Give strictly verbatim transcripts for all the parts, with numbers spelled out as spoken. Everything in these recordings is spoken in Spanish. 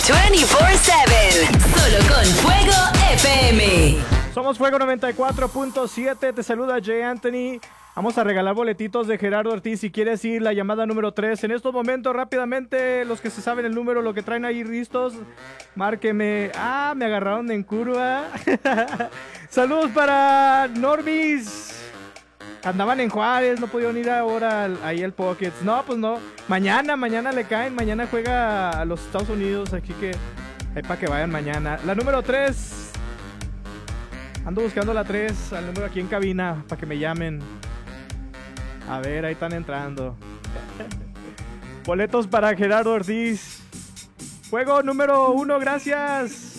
veinticuatro siete. Solo con Fuego F M. Somos Fuego noventa y cuatro punto siete. Te saluda Jay Anthony. Vamos a regalar boletitos de Gerardo Ortiz. Si quieres ir, la llamada número tres. En estos momentos, rápidamente, los que se saben el número, lo que traen ahí listos, márqueme. Ah, me agarraron en curva. Saludos para Normis. Andaban en Juárez, no pudieron ir ahora al, ahí al Pockets. No, pues no. Mañana, mañana le caen. Mañana juega a los Estados Unidos. Aquí que hay para que vayan mañana. La número tres. Ando buscando la tres, al número aquí en cabina, para que me llamen. A ver, ahí están entrando. Boletos para Gerardo Ortiz. Juego número uno, gracias.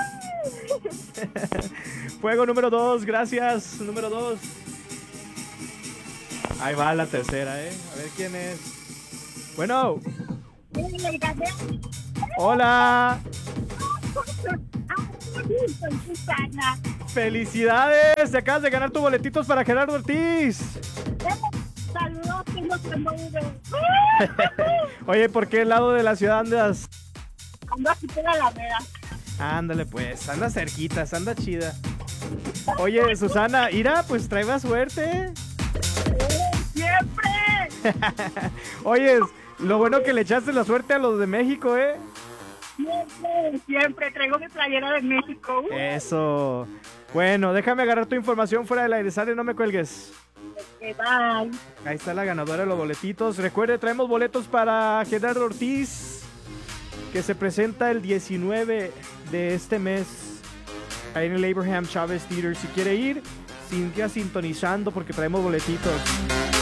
Juego número dos, gracias. Número dos. Ahí va la tercera, ¿eh? A ver quién es. Bueno. Hola. ¡Felicidades! Te acabas de ganar tus boletitos para Gerardo Ortiz. Saludos, tengo que Oye, ¿por qué lado de la ciudad andas? Ando aquí por la Alameda. Ándale pues, anda cerquita, anda chida. Oye, Susana, Ira, pues trae más suerte. ¡Siempre! Oye, lo bueno que le echaste la suerte a los de México, ¿eh? Siempre, siempre. Traigo mi playera de México. Uh. Eso. Bueno, déjame agarrar tu información fuera del aire. Sale, no me cuelgues. Okay, bye. Ahí está la ganadora de los boletitos. Recuerde, traemos boletos para Gerardo Ortiz, que se presenta el diecinueve de este mes ahí en el Abraham Chávez Theater. Si quiere ir, siga sintonizando porque traemos boletitos.